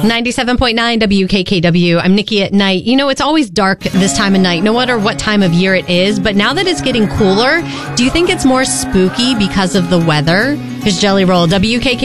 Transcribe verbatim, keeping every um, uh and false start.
ninety-seven point nine W K K W. I'm Nikki at night. You know, it's always dark this time of night, no matter what time of year it is. But now that it's getting cooler, do you think it's more spooky because of the weather? Here's Jelly Roll, W K K